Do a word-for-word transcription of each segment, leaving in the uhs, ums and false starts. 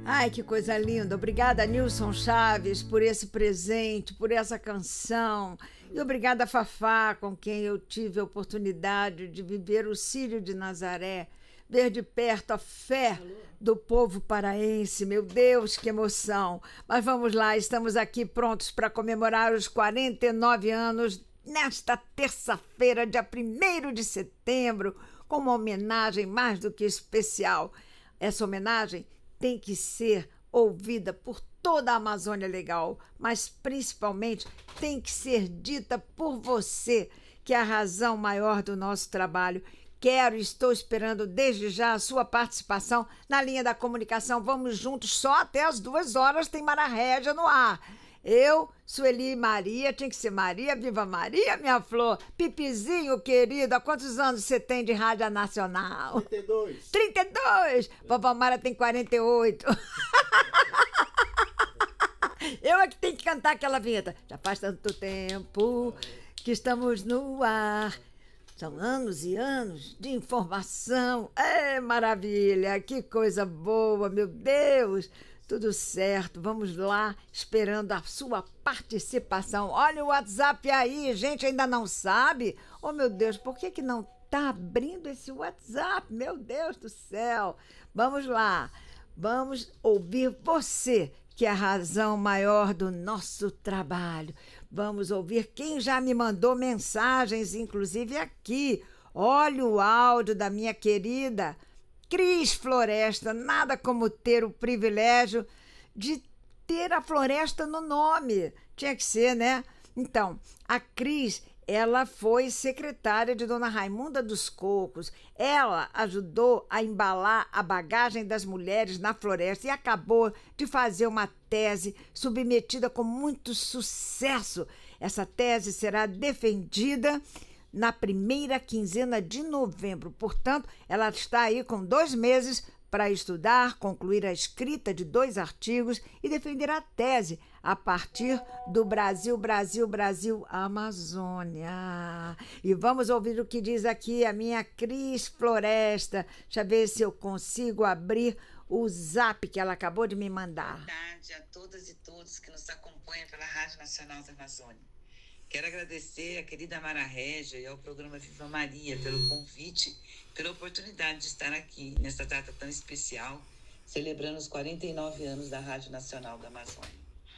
Ai, que coisa linda. Obrigada, Nilson Chaves, por esse presente, por essa canção. E obrigada, Fafá, com quem eu tive a oportunidade de viver o Círio de Nazaré, ver de perto a fé do povo paraense. Meu Deus, que emoção. Mas vamos lá, estamos aqui prontos para comemorar os quarenta e nove anos nesta terça-feira, dia primeiro de setembro, com uma homenagem mais do que especial. Essa homenagem tem que ser ouvida por toda a Amazônia Legal, mas principalmente tem que ser dita por você, que é a razão maior do nosso trabalho. Quero e estou esperando desde já a sua participação na linha da comunicação. Vamos juntos, só até as duas horas tem Mara Régia no ar. Eu, Sueli Maria, tinha que ser Maria, viva Maria, minha flor. Pipizinho, querido, há quantos anos você tem de Rádio Nacional? trinta e dois. trinta e dois! Vovó Mara tem quarenta e oito. Eu é que tenho que cantar aquela vinheta. Já faz tanto tempo que estamos no ar. São anos e anos de informação. É maravilha, que coisa boa, meu Deus. Tudo certo, vamos lá, esperando a sua participação. Olha o WhatsApp aí, gente, ainda não sabe? Oh, meu Deus, por que que não está abrindo esse WhatsApp? Meu Deus do céu. Vamos lá, vamos ouvir você, que é a razão maior do nosso trabalho. Vamos ouvir quem já me mandou mensagens, inclusive aqui. Olha o áudio da minha querida Cris Floresta. Nada como ter o privilégio de ter a Floresta no nome. Tinha que ser, né? Então, a Cris, ela foi secretária de Dona Raimunda dos Cocos. Ela ajudou a embalar a bagagem das mulheres na floresta e acabou de fazer uma tese submetida com muito sucesso. Essa tese será defendida na primeira quinzena de novembro. Portanto, ela está aí com dois meses para estudar, concluir a escrita de dois artigos e defender a tese a partir do Brasil, Brasil, Brasil, Amazônia. E vamos ouvir o que diz aqui a minha Cris Floresta. Deixa eu ver se eu consigo abrir o zap que ela acabou de me mandar. Boa tarde a todas e todos que nos acompanham pela Rádio Nacional da Amazônia. Quero agradecer à querida Mara Régia e ao programa Viva Maria pelo convite, pela oportunidade de estar aqui nesta data tão especial, celebrando os quarenta e nove anos da Rádio Nacional da Amazônia.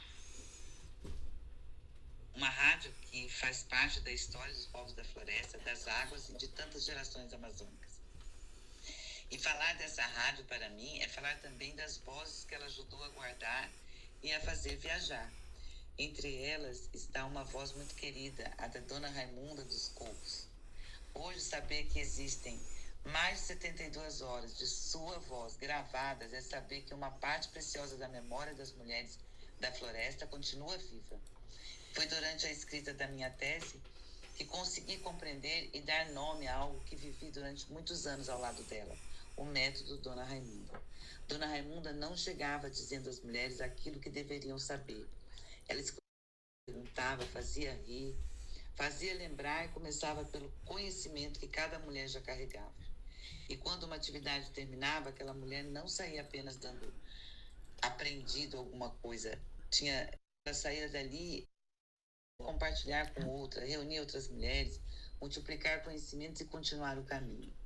Uma rádio que faz parte da história dos povos da floresta, das águas e de tantas gerações amazônicas. E falar dessa rádio, para mim, é falar também das vozes que ela ajudou a guardar e a fazer viajar. Entre elas está uma voz muito querida, a da Dona Raimunda dos Cocos. Hoje, saber que existem mais de setenta e duas horas de sua voz gravadas é saber que uma parte preciosa da memória das mulheres da floresta continua viva. Foi durante a escrita da minha tese que consegui compreender e dar nome a algo que vivi durante muitos anos ao lado dela, o método Dona Raimunda. Dona Raimunda não chegava dizendo às mulheres aquilo que deveriam saber. Ela perguntava, fazia rir, fazia lembrar e começava pelo conhecimento que cada mulher já carregava. E quando uma atividade terminava, aquela mulher não saía apenas dando aprendido alguma coisa. Tinha, ela saía dali, compartilhar com outra, reunir outras mulheres, multiplicar conhecimentos e continuar o caminho.